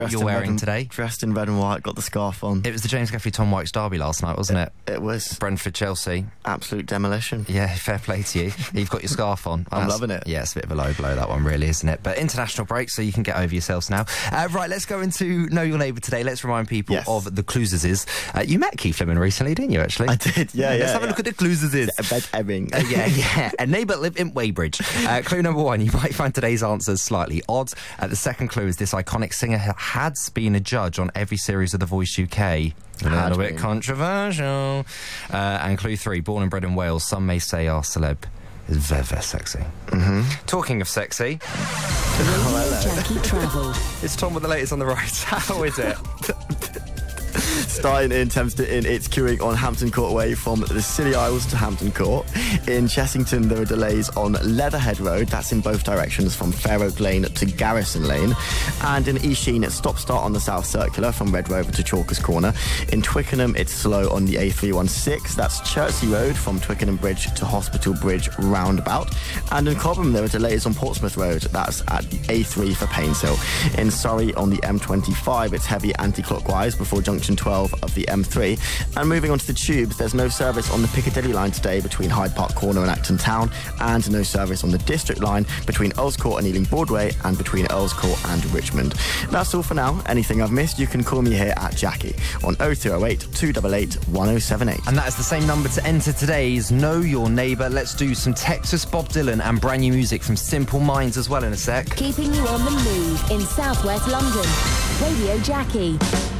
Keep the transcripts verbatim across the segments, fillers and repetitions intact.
Dressed you're in wearing red and- today. Dressed in red and white, got the scarf on. It was the James Gaffey Tom Wykes derby last night, wasn't it? It was Brentford Chelsea. absolute demolition. Yeah, fair play to you. You've got your scarf on. I'm That's- loving it. Yeah, it's a bit of a low blow, that one, really, isn't it? But international break, so you can get over yourselves now. Uh, right, let's go into Know Your Neighbour today. Let's remind people Yes. of the Clueses. Uh, you met Keith Lemon recently, didn't you, actually? I did, yeah, Let's yeah. have a yeah. look at the Clueses. A bed Ebbing. Uh, yeah, yeah. A neighbour lived in Weybridge. Uh, clue number one, you might find today's answers slightly odd. Uh, the second clue is this iconic singer ha- has been a judge on every series of The Voice U K. A Had little bit been. controversial. Uh, and clue three, born and bred in Wales, some may say our celeb is very, very sexy. Mm-hmm. Talking of sexy, Radio Jackie Travel. it's Tom with the latest on the right. How is it? Starting in Thameston, it's queuing on Hampton Court Way from the Scilly Isles to Hampton Court. In Chessington, there are delays on Leatherhead Road. That's in both directions from Fair Oak Lane to Garrison Lane. And in East Sheen, it's stop-start on the South Circular from Red Rover to Chalkers Corner. In Twickenham, it's slow on the A three sixteen. That's Chertsey Road from Twickenham Bridge to Hospital Bridge roundabout. And in Cobham, there are delays on Portsmouth Road. That's at A three for Painshill. In Surrey, on the M twenty-five, it's heavy anti-clockwise before junction twelve of the M three. And moving on to the tubes, there's no service on the Piccadilly line today between Hyde Park Corner and Acton Town, and no service on the District line between Earls Court and Ealing Broadway and between Earls Court and Richmond. That's all for now. Anything I've missed, you can call me here at Jackie on oh two oh eight, two eight eight, one oh seven eight. And that is the same number to enter today's Know Your Neighbour. Let's do some Texas Bob Dylan and brand new music from Simple Minds as well in a sec. Keeping you on the move in southwest London. Radio Jackie.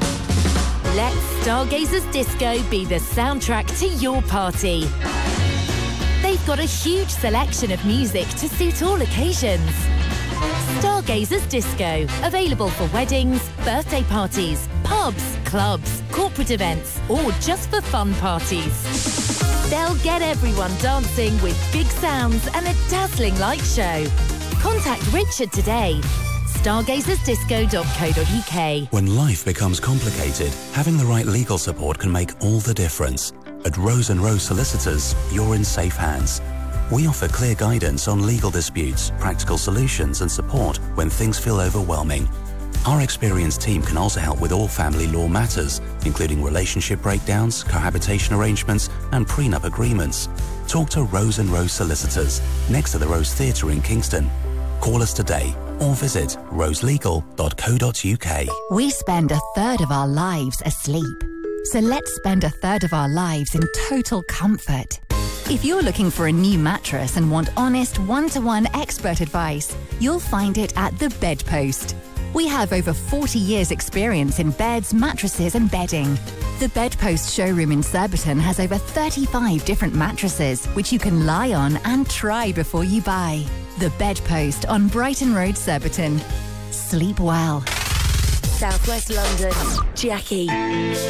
Let Stargazers Disco be the soundtrack to your party. They've got a huge selection of music to suit all occasions. Stargazers Disco, available for weddings, birthday parties, pubs, clubs, corporate events, or just for fun parties. They'll get everyone dancing with big sounds and a dazzling light show. Contact Richard today. stargazers disco dot co dot uk. When life becomes complicated, having the right legal support can make all the difference. At Rose and Rose Solicitors, you're in safe hands. We offer clear guidance on legal disputes, practical solutions and support when things feel overwhelming. Our experienced team can also help with all family law matters, including relationship breakdowns, cohabitation arrangements and prenup agreements. Talk to Rose and Rose Solicitors, next to the Rose Theatre in Kingston. Call us today or visit rose legal dot co dot uk. We spend a third of our lives asleep. So let's spend a third of our lives in total comfort. If you're looking for a new mattress and want honest, one-to-one expert advice, you'll find it at The Bedpost. We have over forty years experience in beds, mattresses and bedding. The Bedpost showroom in Surbiton has over thirty-five different mattresses, which you can lie on and try before you buy. The Bedpost on Brighton Road, Surbiton. Sleep well. Southwest London. Jackie.